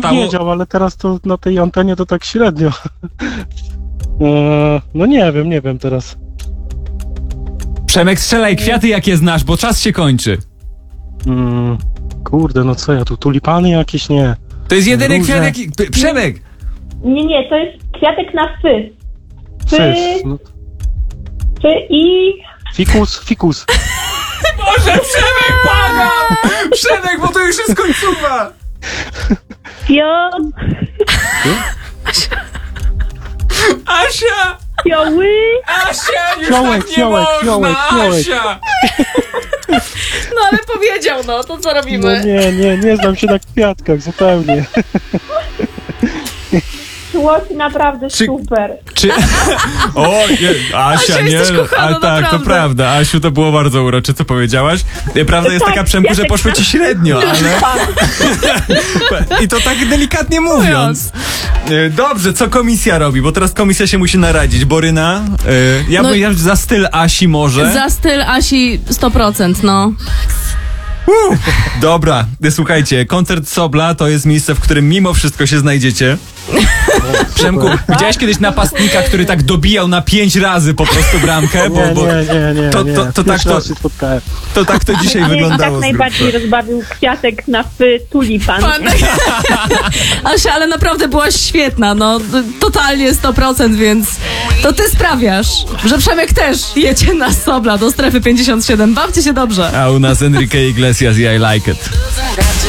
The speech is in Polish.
wiedział, ale teraz to na tej antenie to tak średnio. No nie wiem teraz. Przemek, strzelaj kwiaty jakie znasz, bo czas się kończy. Kurde, no co ja tu, tulipany jakieś? Nie. To jest jedyny Róże. kwiat jaki... Przemek! Nie, to jest kwiatek na fy. Fys. No, Fy i... fikus. Boże, Przemek, błagam! Przemek, bo to już jest końcówa! Fio... Asia! Fioły... Asia, już Fiołek, tak nie fiołek, można, fiołek. Asia! No ale powiedział, no to co No robimy? nie znam się na kwiatkach zupełnie. Szło ci naprawdę Czy- super. Czy... O, nie, Asia, Asia, nie, jesteś kochana, tak, to naprawdę. prawda. Asiu, to było bardzo urocze, co powiedziałaś. Prawda jest Tak, taka, Przemku, że ja tak- poszło ci średnio, ale... I to tak delikatnie mówiąc. Dobrze, co komisja robi? Bo teraz komisja się musi naradzić. Boryna, ja No- bym za styl Asi może. Za styl Asi 100%, no. Dobra, słuchajcie, koncert Sobla to jest miejsce, w którym mimo wszystko się znajdziecie. Przemku, widziałeś kiedyś napastnika, który tak dobijał na 5 razy po prostu bramkę? Nie. To tak Pierwszy to, raz się spotkałem. to tak to dzisiaj Mnie wyglądało. tak najbardziej rozbawił kwiatek na fy tulipan. Asia, ale naprawdę byłaś świetna, no. Totalnie 100%, więc to ty sprawiasz, że Przemek też jedzie na Sobla do strefy 57. Bawcie się dobrze. A u nas Enrique Iglesias i I Like It.